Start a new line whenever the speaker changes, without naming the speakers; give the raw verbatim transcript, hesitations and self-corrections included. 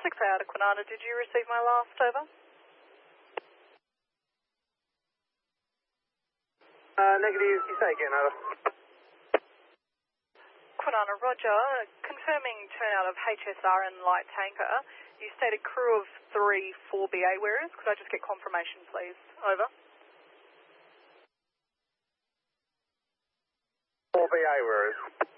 six out of Kwinana, did you receive my last over?
Uh, negative, you say again, over.
Kwinana, roger. Confirming turnout of H S R and light tanker. You stated crew of three four B A wearers. Could I just get confirmation, please? Over.
four B A wearers.